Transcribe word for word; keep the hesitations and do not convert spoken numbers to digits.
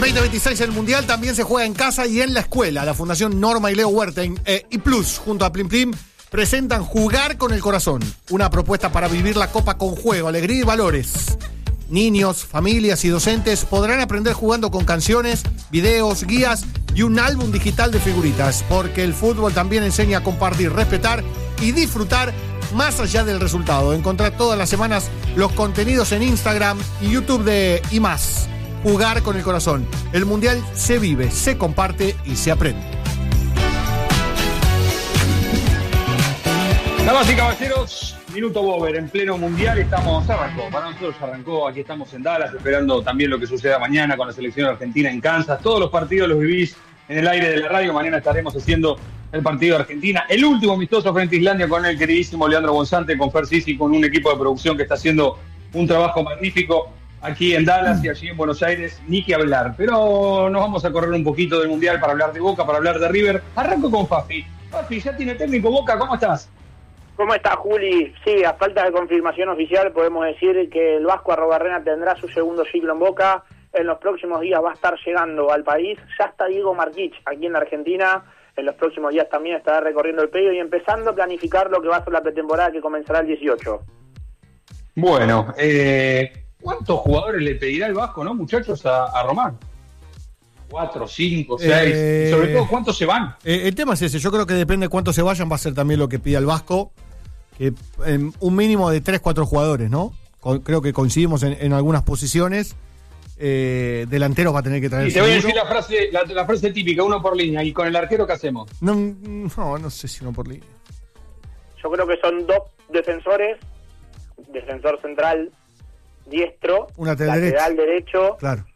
veinte veintiséis el Mundial también se juega en casa y en la escuela. La Fundación Norma y Leo Huerten eh, y Plus, junto a Plim Plim, presentan Jugar con el Corazón, una propuesta para vivir la Copa con juego, alegría y valores. Niños, familias y docentes podrán aprender jugando con canciones, videos, guías y un álbum digital de figuritas, porque el fútbol también enseña a compartir, respetar y disfrutar más allá del resultado. Encontrar todas las semanas los contenidos en Instagram y YouTube de Y Más. Jugar con el Corazón. El Mundial se vive, se comparte y se aprende. Damas y caballeros, Minuto Bober en pleno Mundial. Estamos, arrancó, para nosotros arrancó. Aquí estamos en Dallas, esperando también lo que suceda mañana con la selección argentina en Kansas. Todos los partidos los vivís en el aire de la radio. Mañana estaremos haciendo el partido de Argentina, el último amistoso frente a Islandia, con el queridísimo Leandro Bonsante, con Fer Sisi, con un equipo de producción que está haciendo un trabajo magnífico aquí en Dallas y allí en Buenos Aires, ni que hablar. Pero nos vamos a correr un poquito del Mundial para hablar de Boca, para hablar de River. Arranco con Fafi. Fafi, ya tiene técnico Boca, ¿cómo estás? ¿Cómo está, Juli? Sí, a falta de confirmación oficial podemos decir que el Vasco Arrobarrena tendrá su segundo ciclo en Boca. En los próximos días va a estar llegando al país. Ya está Diego Marquich aquí en la Argentina. En los próximos días también estará recorriendo el pedio y empezando a planificar lo que va a ser la pretemporada que comenzará el dieciocho. Bueno, eh... ¿cuántos jugadores le pedirá el Vasco, no, muchachos, a, a Román? Cuatro, cinco, seis. Eh, y sobre todo, ¿cuántos se van? Eh, el tema es ese. Yo creo que depende de cuántos se vayan, va a ser también lo que pida el Vasco. Que eh, un mínimo de tres, cuatro jugadores, ¿no? Con, creo que coincidimos en, en algunas posiciones. Eh, delanteros va a tener que traer. Y te voy a seguro. decir la frase, la, la frase típica, uno por línea. ¿Y con el arquero qué hacemos? No, no, no sé si uno por línea. Yo creo que son dos defensores, defensor central diestro, un lateral, lateral derecho, claro,